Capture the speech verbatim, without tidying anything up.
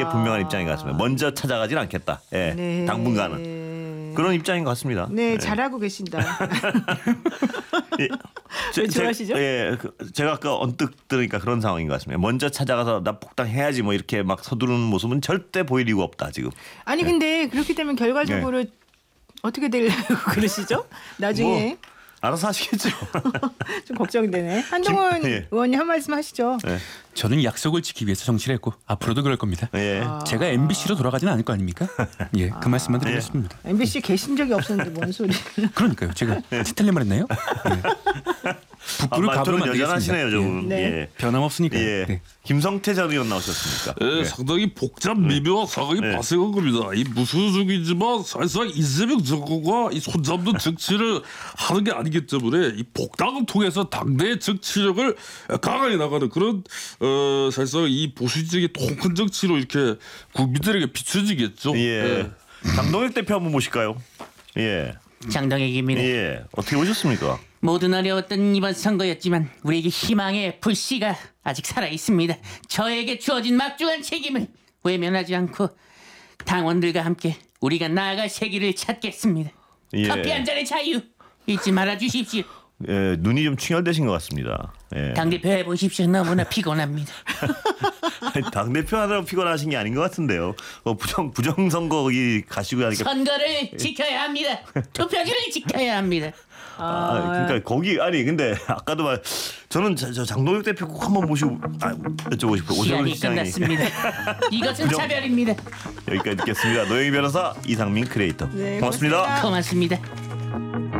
분명한 입장인 것 같습니다. 먼저 찾아가진 않겠다. 예, 네. 당분간은 그런 입장인 것 같습니다. 네, 예. 잘하고 계신다. 예. 왜 좋아하시죠? 예, 그, 제가 아까 언뜻 들으니까 그런 상황인 것 같습니다. 먼저 찾아가서 나 폭당해야지 뭐 이렇게 막 서두르는 모습은 절대 보일 이유가 없다 지금. 아니 예. 근데 그렇게 되면 결과적으로 어떻게 되려고 그러시죠? 나중에 뭐, 알아서 하시겠죠. 좀 걱정되네. 한동훈 김- 예. 의원님 한 말씀 하시죠. 예. 저는 약속을 지키기 위해서 정치를 했고 앞으로도 그럴 겁니다. 예. 아. 제가 엠비씨로 돌아가지는 않을 거 아닙니까? 예, 그 말씀만 드리겠습니다. 엠비씨 계신 적이 없었는데 뭔 소리? 그러니까요. 제가 티틀림을 했나요? 예. 북구를 아, 가부르면 말투는 안 되겠습니다. 여전하시네요, 좀. 네. 예. 변함없으니까. 예. 네. 김성태 전 의원 나오셨습니까? 예, 예. 상당히 복잡 미묘한 상황이 네. 발생한 겁니다. 이 무소속이지만 사실상 이재명 정권과 이 손잡는 정치를 하는 게 아니기 때문에 이 복당을 통해서 당대의 정치력을 강하게 나가는 그런 어, 사실상 이 보수적인 통큰 정치로 이렇게 국민들에게 비춰지겠죠. 예. 장동혁 대표 한번 모실까요? 예. 장동혁입니다. 예. 어떻게 오셨습니까? 모든 어려웠던 이번 선거였지만 우리에게 희망의 불씨가 아직 살아 있습니다. 저에게 주어진 막중한 책임을 외면하지 않고 당원들과 함께 우리가 나아갈 세기를 찾겠습니다. 예. 커피 한 잔의 자유 잊지 말아 주십시오. 예, 눈이 좀 충혈되신 것 같습니다. 예. 당대표 해보십시오. 너무나 피곤합니다. 당 대표 하느라 피곤하신 게 아닌 것 같은데요. 어, 부정 부정 선거기 가시고 하니까 선거를 지켜야 합니다. 투표지를 지켜야 합니다. 아, 그러니까 거기 아니 근데 아까도 말 저는 저, 저 장동혁 대표 꼭 한번 모시고 아, 여쭤보고 싶어요. 오세훈 시간이 시장이 끝났습니다. 이것은 부정- 차별입니다. 여기까지 듣겠습니다. 노영희 변호사, 이상민 크리에이터. 네, 고맙습니다. 고맙습니다. 고맙습니다.